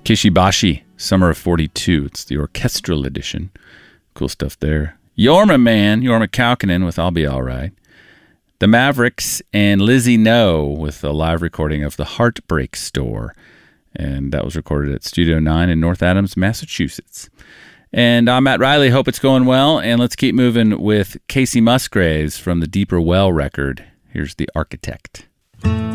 Kishibashi, Summer of 42. It's the orchestral edition. Cool stuff there. Yorma Kaukonen with I'll Be Alright. The Mavericks and Lizzie No with a live recording of The Heartbreak Store. And that was recorded at Studio 9 in North Adams, Massachusetts. And I'm Matt Riley. Hope it's going well. And let's keep moving with Casey Musgraves from the Deeper Well record. Here's The Architect.